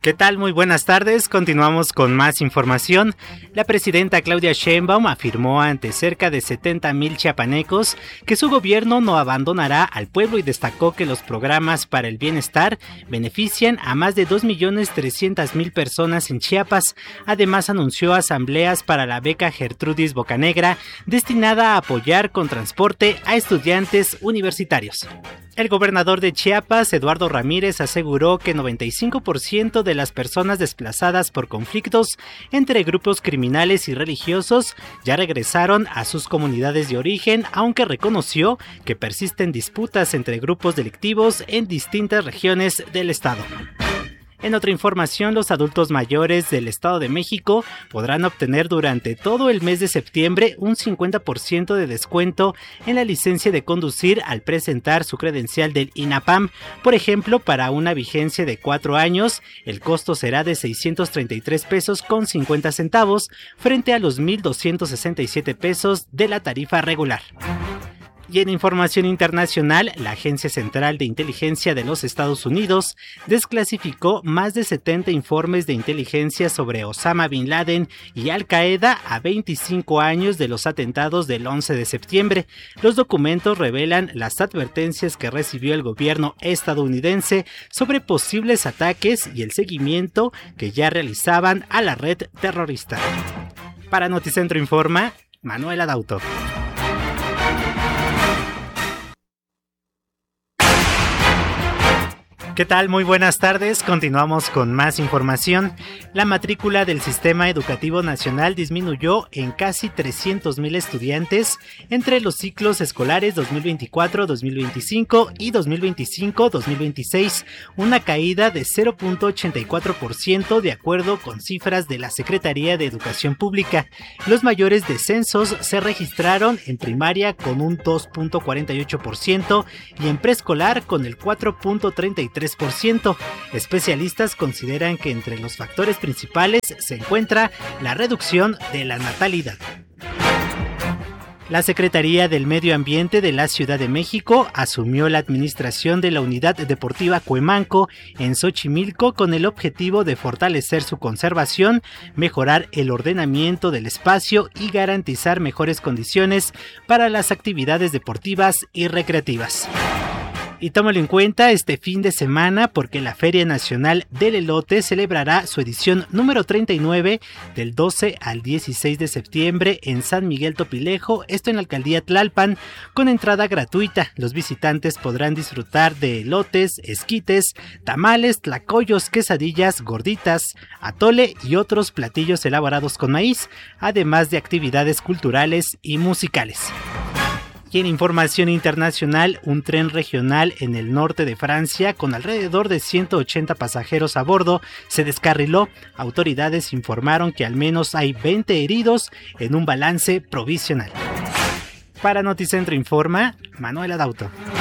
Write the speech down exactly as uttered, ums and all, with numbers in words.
¿Qué tal? Muy buenas tardes. Continuamos con más información. La presidenta Claudia Sheinbaum afirmó ante cerca de setenta mil chiapanecos que su gobierno no abandonará al pueblo y destacó que los programas para el bienestar benefician a más de dos millones trescientas mil personas en Chiapas. Además, anunció asambleas para la beca Gertrudis Bocanegra destinada a apoyar con transporte a estudiantes universitarios. El gobernador de Chiapas, Eduardo Ramírez, aseguró que noventa y cinco por ciento de las personas desplazadas por conflictos entre grupos criminales y religiosos ya regresaron a sus comunidades de origen, aunque reconoció que persisten disputas entre grupos delictivos en distintas regiones del estado. En otra información, los adultos mayores del Estado de México podrán obtener durante todo el mes de septiembre un cincuenta por ciento de descuento en la licencia de conducir al presentar su credencial del INAPAM. Por ejemplo, para una vigencia de cuatro años, el costo será de seiscientos treinta y tres pesos con cincuenta centavos frente a los mil doscientos sesenta y siete pesos de la tarifa regular. Y en información internacional, la Agencia Central de Inteligencia de los Estados Unidos desclasificó más de setenta informes de inteligencia sobre Osama Bin Laden y Al Qaeda a veinticinco años de los atentados del once de septiembre. Los documentos revelan las advertencias que recibió el gobierno estadounidense sobre posibles ataques y el seguimiento que ya realizaban a la red terrorista. Para Noticentro Informa, Manuel Adauto. ¿Qué tal? Muy buenas tardes. Continuamos con más información. La matrícula del Sistema Educativo Nacional disminuyó en casi trescientos mil estudiantes entre los ciclos escolares dos mil veinticuatro dos mil veinticinco y dos mil veinticinco dos mil veintiséis, una caída de cero punto ochenta y cuatro por ciento de acuerdo con cifras de la Secretaría de Educación Pública. Los mayores descensos se registraron en primaria con un dos punto cuarenta y ocho por ciento y en preescolar con el cuatro punto treinta y tres por ciento. Especialistas consideran que entre los factores principales se encuentra la reducción de la natalidad. La Secretaría del Medio Ambiente de la Ciudad de México asumió la administración de la Unidad Deportiva Cuemanco en Xochimilco con el objetivo de fortalecer su conservación, mejorar el ordenamiento del espacio y garantizar mejores condiciones para las actividades deportivas y recreativas. Y tómalo en cuenta este fin de semana porque la Feria Nacional del Elote celebrará su edición número treinta y nueve del doce al dieciséis de septiembre en San Miguel Topilejo, esto en la alcaldía Tlalpan, con entrada gratuita. Los visitantes podrán disfrutar de elotes, esquites, tamales, tlacoyos, quesadillas, gorditas, atole y otros platillos elaborados con maíz, además de actividades culturales y musicales. Y en información internacional, un tren regional en el norte de Francia con alrededor de ciento ochenta pasajeros a bordo se descarriló. Autoridades informaron que al menos hay veinte heridos en un balance provisional. Para Noticentro Informa, Manuel Adauto.